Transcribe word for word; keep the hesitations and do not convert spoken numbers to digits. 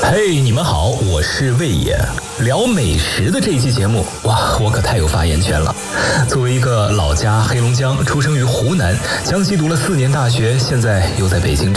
嘿，你们好，我是魏野。聊美食的这一期节目，哇，我可太有发言权了。作为一个老家黑龙江，出生于湖南，江西读了四年大学，现在又在北京